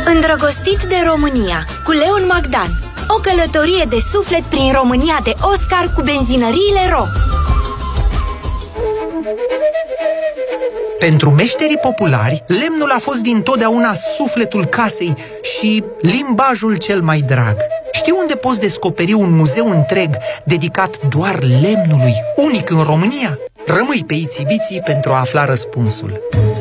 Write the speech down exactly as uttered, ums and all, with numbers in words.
Îndrăgostit de România, cu Leon Magdan. O călătorie de suflet prin România de Oscar cu benzinăriile Ro. Pentru meșterii populari, lemnul a fost dintotdeauna sufletul casei și limbajul cel mai drag. Știi unde poți descoperi un muzeu întreg dedicat doar lemnului, unic în România? Rămâi pe Itsy Bitsy pentru a afla răspunsul.